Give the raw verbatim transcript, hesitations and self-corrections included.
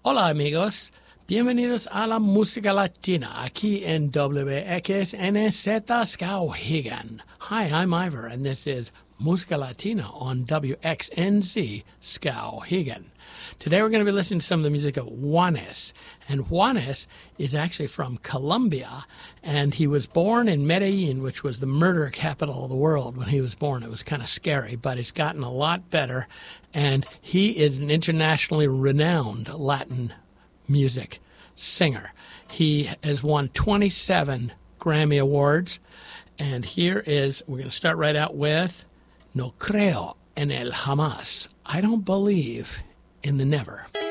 Hola amigos, bienvenidos a la música latina aquí en W X N Z Skowhegan. Hi, I'm Ivor, and this is Música Latina on W X N Z Skowhegan. Today we're going to be listening to some of the music of Juanes. And Juanes is actually from Colombia, and he was born in Medellin, which was the murder capital of the world when he was born. It was kind of scary, but it's gotten a lot better, and he is an internationally renowned Latin music singer. He has won twenty-seven Grammy Awards, and here is, we're going to start right out with No creo en el jamás. I don't believe in the never.